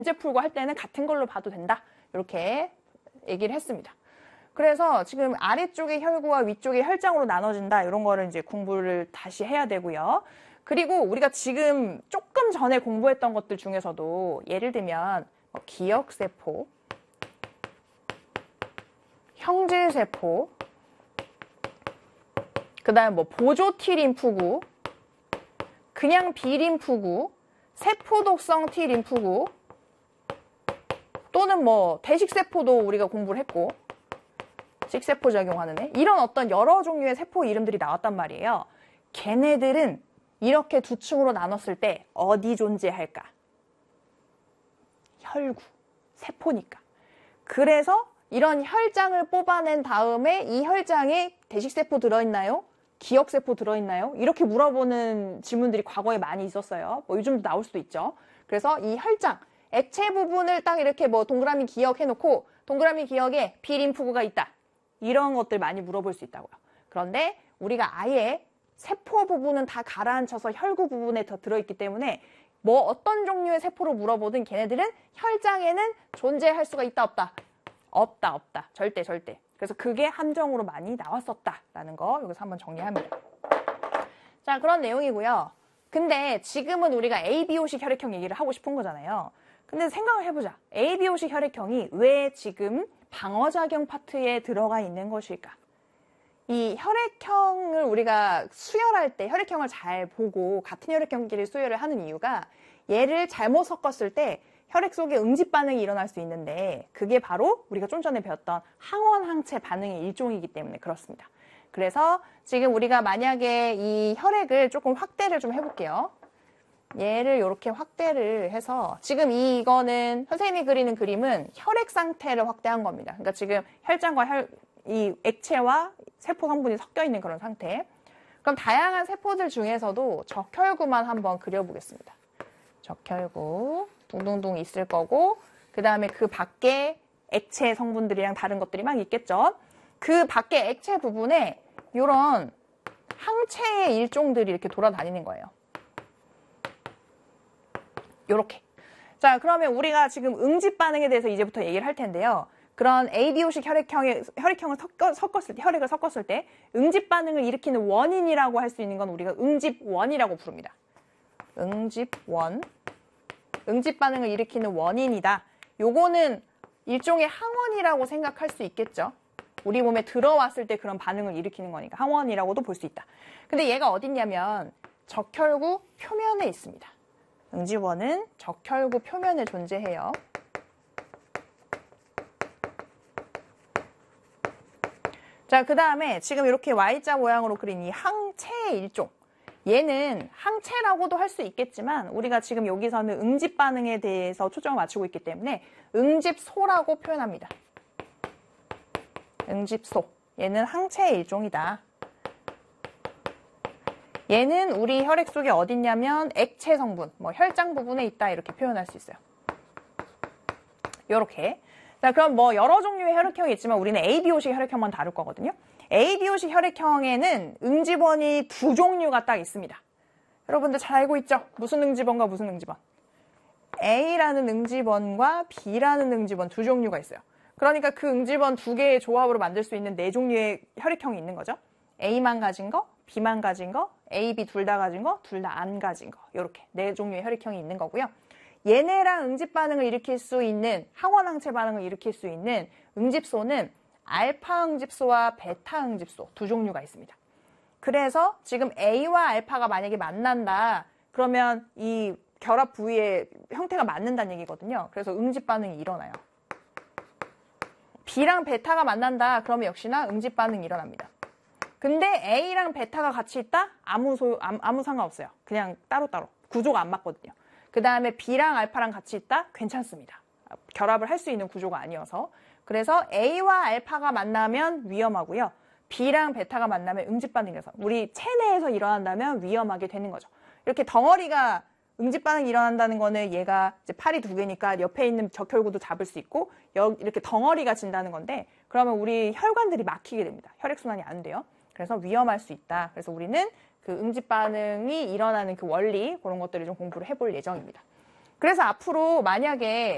문제 풀고 할 때는 같은 걸로 봐도 된다. 이렇게 얘기를 했습니다. 그래서 지금 아래쪽의 혈구와 위쪽의 혈장으로 나눠진다. 이런 거를 이제 공부를 다시 해야 되고요. 그리고 우리가 지금 조금 전에 공부했던 것들 중에서도 예를 들면 기억세포, 형질세포, 그 다음에 뭐 보조 T림프구, 그냥 B림프구, 세포독성 T림프구, 또는 뭐 대식세포도 우리가 공부를 했고, 식세포 작용하는 애, 이런 어떤 여러 종류의 세포 이름들이 나왔단 말이에요. 걔네들은 이렇게 두 층으로 나눴을 때 어디 존재할까? 혈구, 세포니까. 그래서 이런 혈장을 뽑아낸 다음에 이 혈장에 대식세포 들어있나요? 기억세포 들어있나요? 이렇게 물어보는 질문들이 과거에 많이 있었어요. 뭐 요즘도 나올 수도 있죠. 그래서 이 혈장, 액체 부분을 딱 이렇게 뭐 동그라미 기억해놓고 동그라미 기억에 B림프구가 있다. 이런 것들 많이 물어볼 수 있다고요. 그런데 우리가 아예 세포 부분은 다 가라앉혀서 혈구 부분에 더 들어있기 때문에 뭐 어떤 종류의 세포로 물어보든 걔네들은 혈장에는 존재할 수가 있다 없다? 없다 없다. 절대. 그래서 그게 함정으로 많이 나왔었다라는 거 여기서 한번 정리합니다. 자, 그런 내용이고요. 근데 지금은 우리가 ABO식 혈액형 얘기를 하고 싶은 거잖아요. 근데 생각을 해보자. ABO식 혈액형이 왜 지금 방어작용 파트에 들어가 있는 것일까? 이 혈액형을 우리가 수혈할 때 혈액형을 잘 보고 같은 혈액형끼리 수혈을 하는 이유가 얘를 잘못 섞었을 때 혈액 속에 응집 반응이 일어날 수 있는데 그게 바로 우리가 좀 전에 배웠던 항원 항체 반응의 일종이기 때문에 그렇습니다. 그래서 지금 우리가 만약에 이 혈액을 조금 확대를 좀 해볼게요. 얘를 이렇게 확대를 해서 지금 이거는 선생님이 그리는 그림은 혈액 상태를 확대한 겁니다. 그러니까 지금 혈장과 이 액체와 세포 성분이 섞여 있는 그런 상태. 그럼 다양한 세포들 중에서도 적혈구만 한번 그려보겠습니다. 적혈구 둥둥둥 있을 거고 그 다음에 그 밖에 액체 성분들이랑 다른 것들이 막 있겠죠. 그 밖에 액체 부분에 이런 항체의 일종들이 이렇게 돌아다니는 거예요. 요렇게. 자, 그러면 우리가 지금 응집 반응에 대해서 이제부터 얘기를 할 텐데요. 그런 ABO식 혈액형을 섞었을 때, 혈액을 섞었을 때 응집 반응을 일으키는 원인이라고 할 수 있는 건 우리가 응집원이라고 부릅니다. 응집원. 응집 반응을 일으키는 원인이다. 요거는 일종의 항원이라고 생각할 수 있겠죠. 우리 몸에 들어왔을 때 그런 반응을 일으키는 거니까 항원이라고도 볼 수 있다. 근데 얘가 어딨냐면 적혈구 표면에 있습니다. 응집원은 적혈구 표면에 존재해요. 자, 그 다음에 지금 이렇게 Y자 모양으로 그린 이 항체의 일종. 얘는 항체라고도 할 수 있겠지만 우리가 지금 여기서는 응집 반응에 대해서 초점을 맞추고 있기 때문에 응집소라고 표현합니다. 응집소. 얘는 항체의 일종이다. 얘는 우리 혈액 속에 어딨냐면 액체 성분, 뭐 혈장 부분에 있다 이렇게 표현할 수 있어요. 요렇게. 자, 그럼 뭐 여러 종류의 혈액형이 있지만 우리는 ABO식 혈액형만 다룰 거거든요. ABO식 혈액형에는 응집원이 두 종류가 딱 있습니다. 여러분들 잘 알고 있죠? 무슨 응집원과 무슨 응집원? A라는 응집원과 B라는 응집원 두 종류가 있어요. 그러니까 그 응집원 두 개의 조합으로 만들 수 있는 네 종류의 혈액형이 있는 거죠. A만 가진 거, B만 가진 거, A, B 둘 다 가진 거, 둘 다 안 가진 거. 이렇게 네 종류의 혈액형이 있는 거고요. 얘네랑 응집 반응을 일으킬 수 있는 항원 항체 반응을 일으킬 수 있는 응집소는 알파 응집소와 베타 응집소 두 종류가 있습니다. 그래서 지금 A와 알파가 만약에 만난다. 그러면 이 결합 부위의 형태가 맞는다는 얘기거든요. 그래서 응집 반응이 일어나요. B랑 베타가 만난다. 그러면 역시나 응집 반응이 일어납니다. 근데 A랑 베타가 같이 있다? 아무 상관없어요. 그냥 따로따로. 구조가 안 맞거든요. 그 다음에 B랑 알파랑 같이 있다? 괜찮습니다. 결합을 할 수 있는 구조가 아니어서. 그래서 A와 알파가 만나면 위험하고요. B랑 베타가 만나면 응집 반응이라서 우리 체내에서 일어난다면 위험하게 되는 거죠. 이렇게 덩어리가 응집 반응이 일어난다는 거는 얘가 이제 팔이 두 개니까 옆에 있는 적혈구도 잡을 수 있고 이렇게 덩어리가 진다는 건데 그러면 우리 혈관들이 막히게 됩니다. 혈액순환이 안 돼요. 그래서 위험할 수 있다. 그래서 우리는 그 응집 반응이 일어나는 그 원리 그런 것들을 좀 공부를 해볼 예정입니다. 그래서 앞으로 만약에